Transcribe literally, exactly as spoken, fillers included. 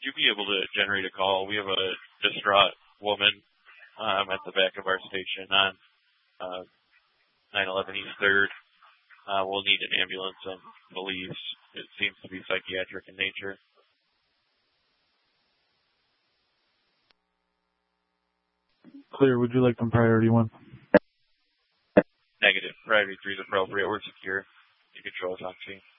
you be able to generate a call? We have a distraught woman um, at the back of our station on uh, nine eleven East third. Uh, we'll need an ambulance and police. It seems to be psychiatric in nature. Clear. Would you like some priority one? Negative. Priority three is appropriate. We're secure. You can show us on scene.